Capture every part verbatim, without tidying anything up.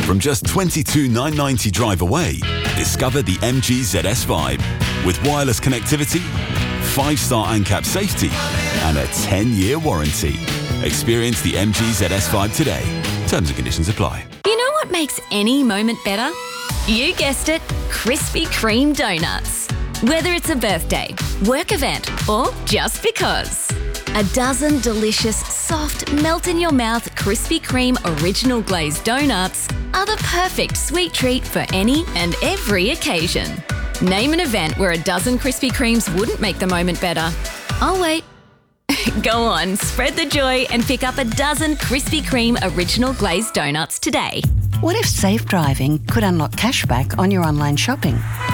From just twenty-two thousand nine hundred ninety drive away, discover the M G Z S Vibe. With wireless connectivity, five-star ANCAP safety, and a ten-year warranty. Experience the M G Z S Vibe today. Terms and conditions apply. You know what makes any moment better? You guessed it, Krispy Kreme donuts. Whether it's a birthday, work event, or just because. A dozen delicious, soft, melt-in-your-mouth Krispy Kreme original glazed donuts are the perfect sweet treat for any and every occasion. Name an event where a dozen Krispy Kremes wouldn't make the moment better. I'll wait. Go on, spread the joy and pick up a dozen Krispy Kreme original glazed donuts today. What if safe driving could unlock cashback on your online shopping?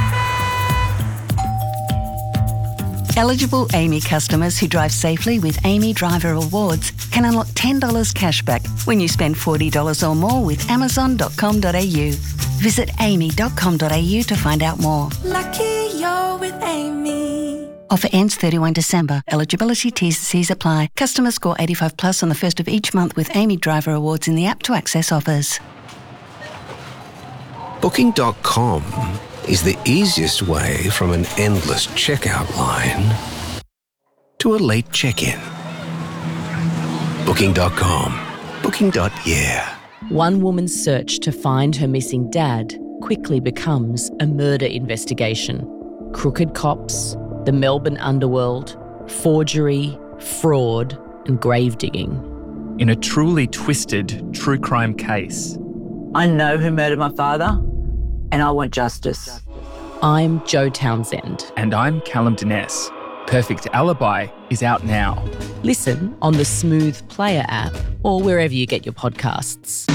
Eligible Amy customers who drive safely with Amy Driver Awards can unlock ten dollars cashback when you spend forty dollars or more with amazon dot com dot a u. Visit amy dot com dot a u to find out more. Lucky you're with Amy. Offer ends thirty-first December. Eligibility T's and C's apply. Customers score eighty-five plus on the first of each month with Amy Driver Awards in the app to access offers. Booking dot com is the easiest way from an endless checkout line to a late check-in. Booking dot com. Booking. Yeah. One woman's search to find her missing dad quickly becomes a murder investigation. Crooked cops, the Melbourne underworld, forgery, fraud, and grave digging. In a truly twisted true crime case. I know who murdered my father, and I want justice. I'm Jo Townsend. And I'm Callum Dines. Perfect Alibi is out now. Listen on the Smooth Player app or wherever you get your podcasts.